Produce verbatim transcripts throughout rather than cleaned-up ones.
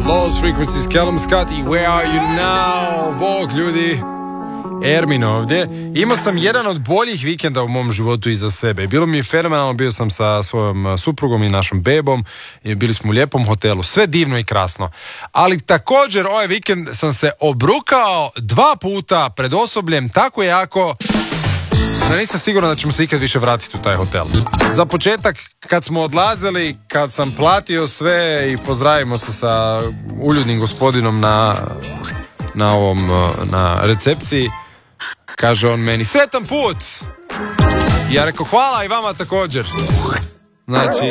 Lost Frequencies, Callum Scott i Where Are You Now? Bog ljudi, Ermin ovdje. Imao sam jedan od boljih vikenda u mom životu iza sebe. Bilo mi je fenomenalno, bio sam sa svojom suprugom i našom bebom i bili smo u lijepom hotelu. Sve divno i krasno. Ali također ovaj vikend sam se obrukao dva puta pred osobljem tako jako da nisam siguran da ćemo se ikad više vratiti u taj hotel. Za početak, kad smo odlazili, kad sam platio sve i pozdravimo se sa uljudnim gospodinom na, na, ovom, na recepciji, kaže on meni, sretan put! I ja rekao, hvala i vama također. Znači,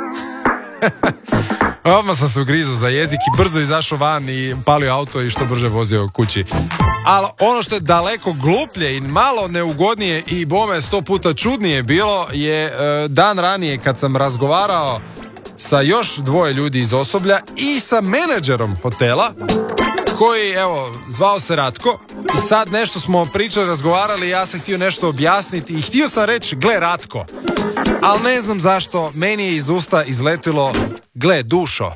odmah sam se ugrizao za jezik i brzo izašao van i palio auto i što brže vozio kući. Ali ono što je daleko gluplje i malo neugodnije i bome sto puta čudnije bilo je e, dan ranije kad sam razgovarao sa još dvoje ljudi iz osoblja i sa menadžerom hotela koji, evo, zvao se Ratko i sad nešto smo pričali, razgovarali, ja sam htio nešto objasniti i htio sam reći, gle Ratko, ali ne znam zašto, meni je iz usta izletilo, gle Dušo.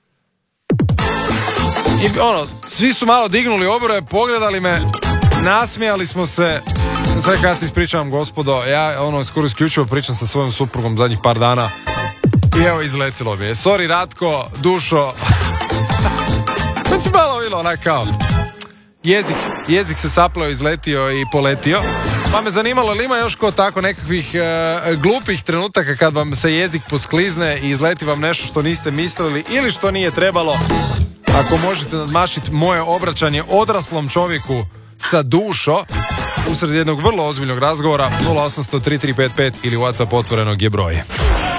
I ono, svi su malo dignuli obrve, pogledali me, nasmijali smo se. Sad kada se ispričavam, gospodo, ja ono skoro isključivo pričam sa svojom suprugom zadnjih par dana i evo izletilo mi je. Sorry Ratko, Dušo. Znači malo bilo onak kao jezik, jezik se saplao, izletio i poletio. Pa me zanimalo li ima još ko tako nekakvih e, glupih trenutaka kad vam se jezik posklizne i izleti vam nešto što niste mislili ili što nije trebalo. Ako možete nadmašiti moje obraćanje odraslom čovjeku sa Dušo usred jednog vrlo ozbiljnog razgovora, nula osam zero zero tri tri pet pet ili WhatsApp otvorenog je broj.